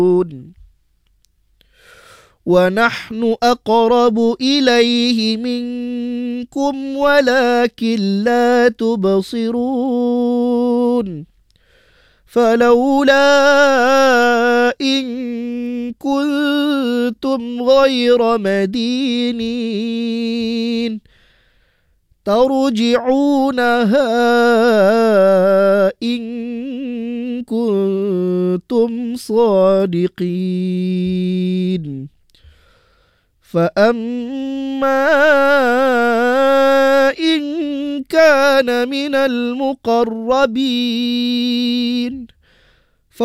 ونحن أقرب إليه منكم ولكن لا تبصرون فلولا إن كنتم غير مدينين ترجعونها إن كنتم صادقين فأما إن كان من المقربين